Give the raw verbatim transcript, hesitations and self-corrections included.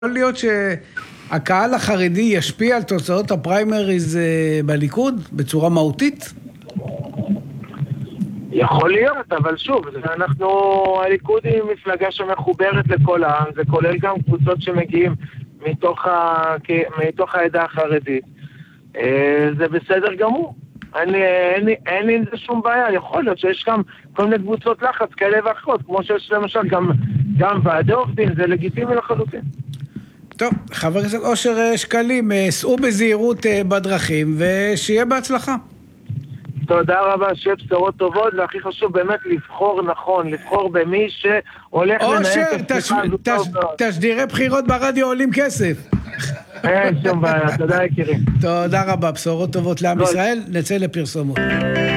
יכול להיות שהקהל החרדי ישפיע על תוצאות הפריימריז בליכוד בצורה מהותית? יכול להיות, אבל שוב, אנחנו, הליכוד היא מפלגה שמחוברת לכל העם, זה כולל גם קבוצות שמגיעים מתוך, ה, מתוך העדה החרדית. זה בסדר גמור. אין לי, אין לי, אין לי עם זה שום בעיה. יכול להיות שיש גם כל מיני קבוצות לחץ כאלה ואחרות, כמו שיש למשל גם, גם ועדי עובדים, זה לגיטימי לחלוטין. טוב, חבר הכנסת אושר שקלים, סעו בזהירות בדרכים ושיהיה בהצלחה. תודה רבה, שיהיה בשורות טובות, והכי חשוב באמת לבחור נכון, לבחור במי שהולך לנהל את אושר, תשדירי בחירות ברדיו עולים כסף. אין שום בעיה, תודה יקירי. תודה רבה, בשורות טובות לעם ישראל, נצא לפרסומות.